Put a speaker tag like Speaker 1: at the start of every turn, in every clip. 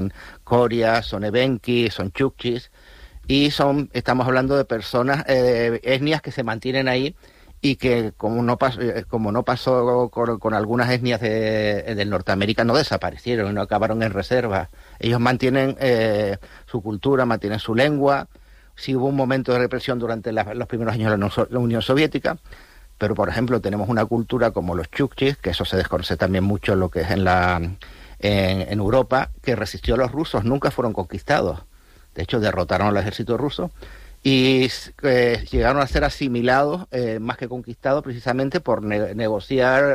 Speaker 1: Koria, son evenki, son chukchis, y estamos hablando de personas, etnias que se mantienen ahí y que como no pasó con algunas etnias del Norteamérica, no desaparecieron y no acabaron en reservas. Ellos mantienen su cultura, mantienen su lengua. Sí hubo un momento de represión durante los primeros años de la Unión Soviética, pero por ejemplo tenemos una cultura como los chukchis, que eso se desconoce también mucho lo que es en Europa, que resistió a los rusos, nunca fueron conquistados. De hecho, derrotaron al ejército ruso y llegaron a ser asimilados, más que conquistados, precisamente por negociar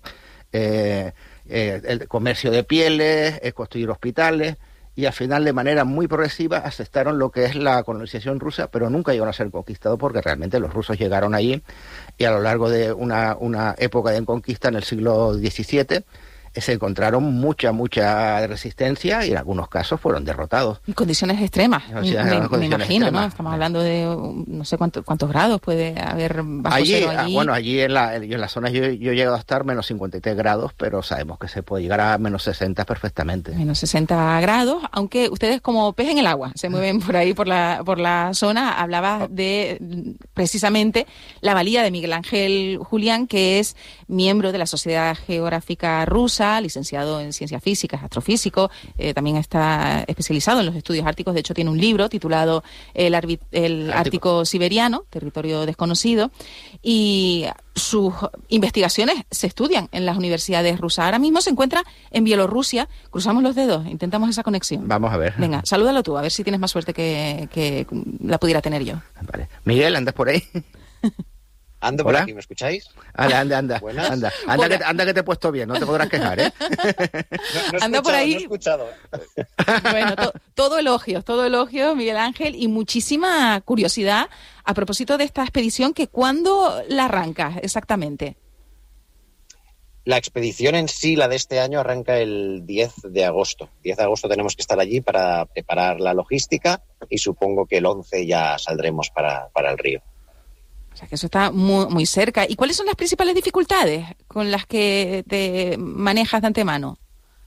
Speaker 1: el comercio de pieles, construir hospitales, y al final, de manera muy progresiva, aceptaron lo que es la colonización rusa, pero nunca llegaron a ser conquistados porque realmente los rusos llegaron allí y a lo largo de una época de conquista en el siglo XVII, se encontraron mucha resistencia y en algunos casos fueron derrotados.
Speaker 2: En condiciones extremas, me imagino, extremas, ¿no? Estamos hablando de no sé cuántos grados puede haber bajo cero allí.
Speaker 1: Bueno, allí en la zona yo he llegado a estar menos 53 grados, pero sabemos que se puede llegar a menos 60 perfectamente.
Speaker 2: Menos 60 grados, aunque ustedes como pez en el agua se mueven por ahí, por la zona. Hablaba de precisamente la valía de Miguel Ángel Julián, que es miembro de la Sociedad Geográfica Rusa, licenciado en Ciencias Físicas, astrofísico, también está especializado en los estudios árticos. De hecho, tiene un libro titulado El Ártico Siberiano, Territorio Desconocido, y sus investigaciones se estudian en las universidades rusas. Ahora mismo se encuentra en Bielorrusia. Cruzamos los dedos, intentamos esa conexión.
Speaker 1: Vamos a ver.
Speaker 2: Venga, salúdalo tú, a ver si tienes más suerte que la pudiera tener yo.
Speaker 1: Vale. Miguel, ¿andas por ahí?
Speaker 3: Ando por aquí, ¿me escucháis?
Speaker 1: Anda. Anda que te he puesto bien, no te podrás quejar, ¿eh?
Speaker 3: No
Speaker 2: anda por ahí.
Speaker 3: No he escuchado.
Speaker 2: Bueno, todo elogio, Miguel Ángel, y muchísima curiosidad a propósito de esta expedición, que ¿cuándo la arrancas exactamente?
Speaker 3: La expedición en sí, la de este año, arranca el 10 de agosto. 10 de agosto tenemos que estar allí para preparar la logística y supongo que el 11 ya saldremos para el río.
Speaker 2: O sea, que eso está muy, muy cerca. ¿Y cuáles son las principales dificultades con las que te manejas de antemano?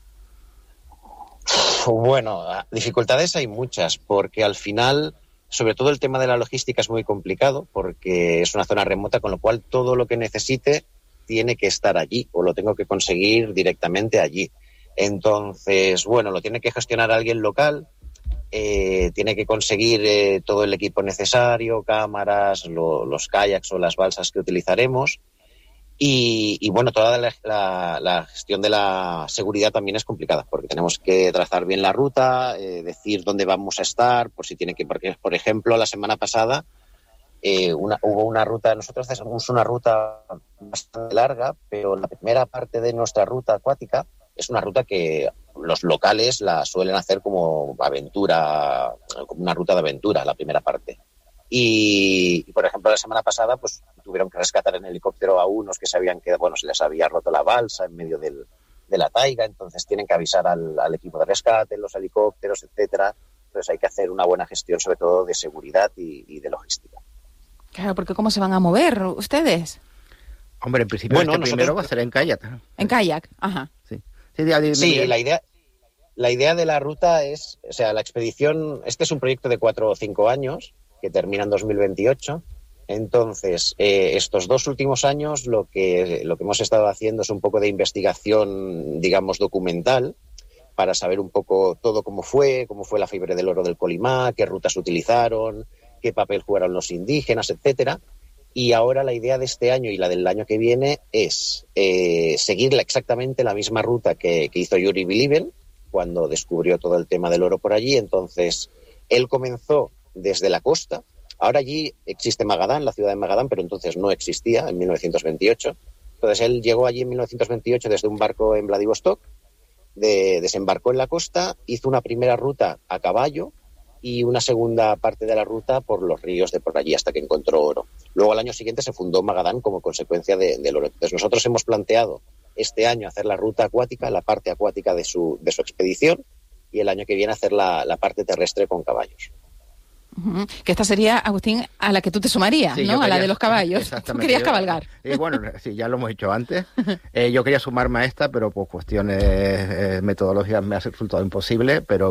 Speaker 3: Bueno, dificultades hay muchas, porque al final, sobre todo el tema de la logística es muy complicado, porque es una zona remota, con lo cual todo lo que necesite tiene que estar allí, o lo tengo que conseguir directamente allí. Entonces, bueno, lo tiene que gestionar alguien local. Tiene que conseguir todo el equipo necesario, cámaras, los kayaks o las balsas que utilizaremos. Y bueno, toda la gestión de la seguridad también es complicada, porque tenemos que trazar bien la ruta, decir dónde vamos a estar, por si tiene que, porque, por ejemplo, la semana pasada hubo una ruta, nosotros hacemos una ruta bastante larga, pero la primera parte de nuestra ruta acuática es una ruta que los locales la suelen hacer como aventura, como una ruta de aventura, la primera parte. Y por ejemplo, la semana pasada pues tuvieron que rescatar en helicóptero a unos que se habían quedado, bueno, se les había roto la balsa en medio de la taiga, entonces tienen que avisar al equipo de rescate, los helicópteros, etcétera. Entonces hay que hacer una buena gestión, sobre todo de seguridad y de logística.
Speaker 2: Claro, porque ¿cómo se van a mover ustedes?
Speaker 1: Hombre, en principio primero va a ser en kayak.
Speaker 2: En kayak, ajá.
Speaker 3: Sí, la idea de la ruta es, o sea, la expedición, este es un proyecto de 4 o 5 años que termina en 2028. Entonces, estos 2 últimos años lo que hemos estado haciendo es un poco de investigación, digamos, documental, para saber un poco todo cómo fue la fiebre del oro del Colimá, qué rutas utilizaron, qué papel jugaron los indígenas, etcétera. Y ahora la idea de este año y la del año que viene es seguir exactamente la misma ruta que hizo Yuri Bilibin cuando descubrió todo el tema del oro por allí. Entonces, él comenzó desde la costa. Ahora allí existe Magadán, la ciudad de Magadán, pero entonces no existía en 1928. Entonces, él llegó allí en 1928 desde un barco en Vladivostok, desembarcó en la costa, hizo una primera ruta a caballo y una segunda parte de la ruta por los ríos de por allí hasta que encontró oro. Luego al año siguiente se fundó Magadán como consecuencia del oro. Entonces nosotros hemos planteado este año hacer la ruta acuática, la parte acuática de su expedición, y el año que viene hacer la parte terrestre con caballos.
Speaker 2: Que esta sería, Agustín, a la que tú te sumarías,
Speaker 1: sí,
Speaker 2: ¿no? A la de los caballos. Tú querías cabalgar.
Speaker 1: Bueno, sí, ya lo hemos hecho antes. Yo quería sumarme a esta, pero por cuestiones metodológicas me ha resultado imposible, pero